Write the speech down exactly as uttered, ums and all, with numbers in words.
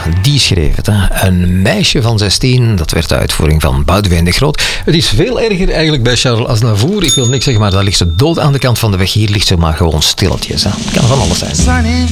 die schreef het. Hè. Een meisje van zestien, dat werd de uitvoering van Boudewijn de Groot. Het is veel erger eigenlijk bij Charles Aznavour. Ik wil niks zeggen, maar daar ligt ze dood aan de kant van de weg. Hier ligt ze maar gewoon stilletjes. Hè. Het kan van alles zijn.